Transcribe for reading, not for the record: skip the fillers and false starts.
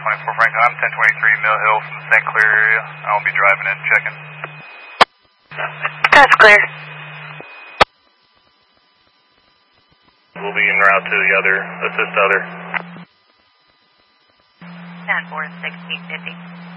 24 Franklin. I'm 1023 Mill Hill from the St. Clair area. I'll be driving in, checking. That's clear. We'll be en route to the other, assist other. 10-4, 6050.